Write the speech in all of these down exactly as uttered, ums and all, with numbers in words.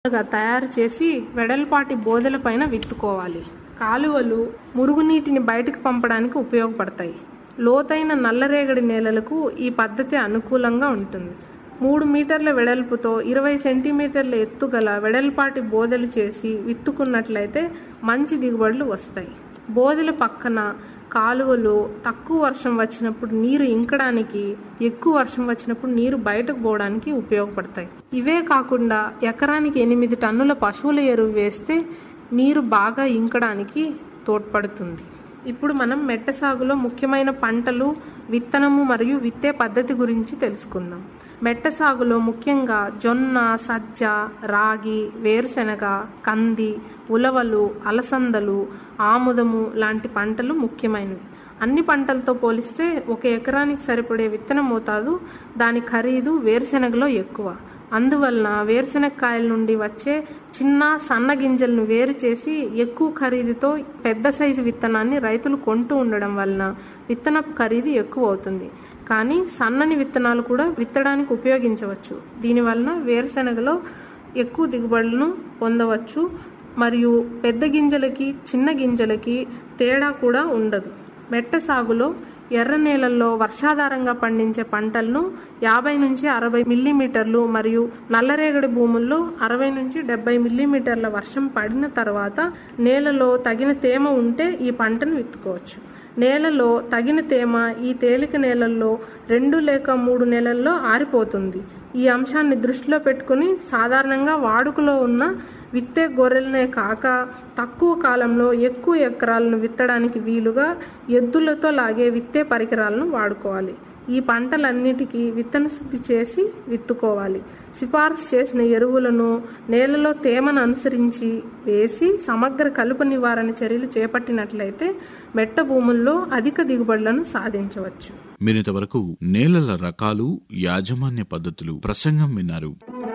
తయారు చేసి వెడల్పాటి బోదెల పైన విత్తుకోవాలి. కాలువలు మురుగునీటిని బయటకు పంపడానికి ఉపయోగపడతాయి. లోతైన నల్లరేగడి నేలలకు ఈ పద్ధతి అనుకూలంగా ఉంటుంది. మూడు మీటర్ల వెడల్పుతో ఇరవై సెంటీమీటర్ల ఎత్తుగల వెడల్పాటి బోదెలు చేసి విత్తుకున్నట్లయితే మంచి దిగుబడులు వస్తాయి. బోదెల పక్కన కాలువలు తక్కువ వర్షం వచ్చినప్పుడు నీరు ఇంకడానికి, ఎక్కువ వర్షం వచ్చినప్పుడు నీరు బయటకు పోవడానికి ఉపయోగపడతాయి. ఇవే కాకుండా ఎకరానికి ఎనిమిది టన్నుల పశువుల ఎరువు వేస్తే నీరు బాగా ఇంకడానికి తోడ్పడుతుంది. ఇప్పుడు మనం మెట్ట సాగులో ముఖ్యమైన పంటలు, విత్తనము మరియు విత్తే పద్ధతి గురించి తెలుసుకుందాం. మెట్ట సాగులో ముఖ్యంగా జొన్న, సజ్జ, రాగి, వేరుశెనగ, కంది, ఉలవలు, అలసందలు, ఆముదము లాంటి పంటలు ముఖ్యమైనవి. అన్ని పంటలతో పోలిస్తే ఒక ఎకరానికి సరిపడే విత్తన మోతాదు, దాని ఖరీదు వేరుశెనగలో ఎక్కువ. అందువలన వేరుశెనగకాయల నుండి వచ్చే చిన్న సన్న గింజలను వేరు చేసి ఎక్కువ ఖరీదుతో పెద్ద సైజు విత్తనాన్ని రైతులు కొంటూ ఉండడం వలన విత్తనపు ఖరీదు ఎక్కువ అవుతుంది. కానీ సన్నని విత్తనాలు కూడా విత్తడానికి ఉపయోగించవచ్చు. దీనివలన వేరుశెనగలో ఎక్కువ దిగుబడులను పొందవచ్చు మరియు పెద్ద గింజలకి చిన్న గింజలకి తేడా కూడా ఉండదు. మెట్ట సాగులో ఎర్ర నేలల్లో వర్షాధారంగా పండించే పంటలను యాభై నుంచి అరవై మిల్లీమీటర్లు మరియు నల్లరేగడి భూముల్లో అరవై నుంచి డెబ్బై మిల్లీమీటర్ల వర్షం పడిన తర్వాత నేలలో తగిన తేమ ఉంటే ఈ పంటను విత్తుకోవచ్చు. నేలలో తగిన తేమ ఈ తేలిక నేలల్లో రెండు లేక మూడు నెలల్లో ఆరిపోతుంది. ఈ అంశాన్ని దృష్టిలో పెట్టుకుని సాధారణంగా వాడుకలో ఉన్న విత్తే గొర్రెలనే కాక తక్కువ కాలంలో ఎక్కువ ఎకరాలను విత్తడానికి వీలుగా ఎద్దులతో లాగే విత్తే పరికరాలను వాడుకోవాలి. ఈ పంటలన్నిటికీ విత్తన శుద్ధి చేసి విత్తుకోవాలి. సిఫార్సు చేసిన ఎరువులను నేలలో తేమను అనుసరించి వేసి సమగ్ర కలుపు నివారణ చర్యలు చేపట్టినట్లయితే మెట్ట భూముల్లో అధిక దిగుబడులను సాధించవచ్చు. మీరింతవరకు నేలల రకాలు, యాజమాన్య పద్ధతులు ప్రసంగం విన్నారు.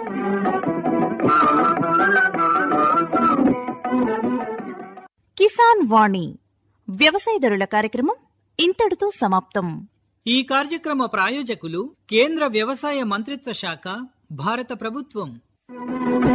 కిసాన్ వాణి వ్యవసాయదారుల కార్యక్రమం ఇంతటితో సమాప్తం. ఈ కార్యక్రమ ప్రాయోజకులు కేంద్ర వ్యవసాయ మంత్రిత్వ శాఖ, భారత ప్రభుత్వం.